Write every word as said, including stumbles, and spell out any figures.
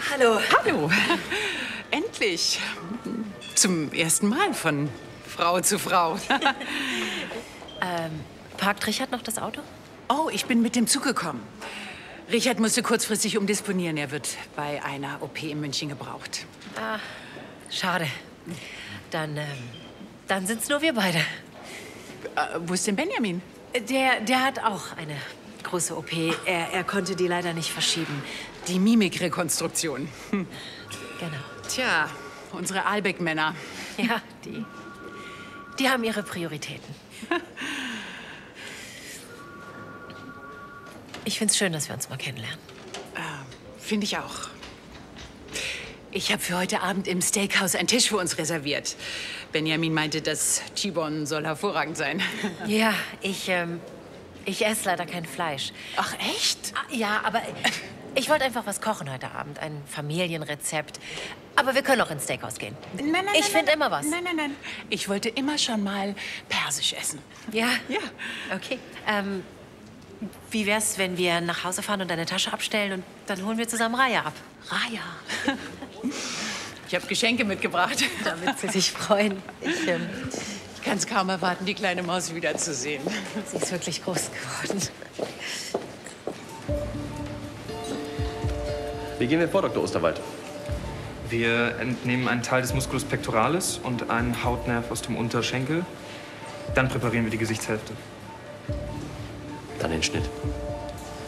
Hallo. Hallo. Endlich. Zum ersten Mal von Frau zu Frau. ähm, parkt Richard noch das Auto? Oh, ich bin mit dem Zug gekommen. Richard musste kurzfristig umdisponieren. Er wird bei einer O P in München gebraucht. Ah, schade. Dann, ähm, dann sind's nur wir beide. Äh, wo ist denn Benjamin? Der, der hat auch eine große O P. Er, er konnte die leider nicht verschieben. Die Mimikrekonstruktion. Hm. Genau. Tja, unsere Albeck-Männer. Ja, die, die haben ihre Prioritäten. Ich find's schön, dass wir uns mal kennenlernen. Äh, Finde ich auch. Ich habe für heute Abend im Steakhouse einen Tisch für uns reserviert. Benjamin meinte, das T-Bone soll hervorragend sein. Ja, ich, ähm, ich esse leider kein Fleisch. Ach, echt? Ja, aber ich wollte einfach was kochen heute Abend. Ein Familienrezept. Aber wir können auch ins Steakhouse gehen. Nein, nein, ich nein, finde nein, immer was. Nein, nein, nein. Ich wollte immer schon mal persisch essen. Ja? Ja. Okay. Ähm, wie wär's, wenn wir nach Hause fahren und deine Tasche abstellen und dann holen wir zusammen Raya ab? Raya. Ich habe Geschenke mitgebracht. Damit sie sich freuen. Ich, ähm, ich kann es kaum erwarten, die kleine Maus wiederzusehen. Sie ist wirklich groß geworden. Wie gehen wir vor, Doktor Osterwald? Wir entnehmen einen Teil des Musculus pectoralis und einen Hautnerv aus dem Unterschenkel. Dann präparieren wir die Gesichtshälfte. Dann den Schnitt.